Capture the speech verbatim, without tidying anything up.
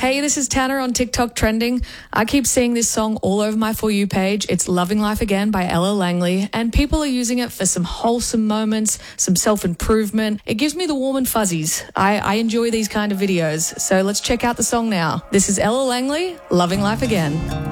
Hey, this is Tanner on TikTok trending. I keep seeing this song all over my For You page. It's Loving Life Again by Ella Langley, and people are using it for some wholesome moments, some self-improvement. It gives me the warm and fuzzies. I, I enjoy these kind of videos. So let's check out the song now. This is Ella Langley, Loving Life Again.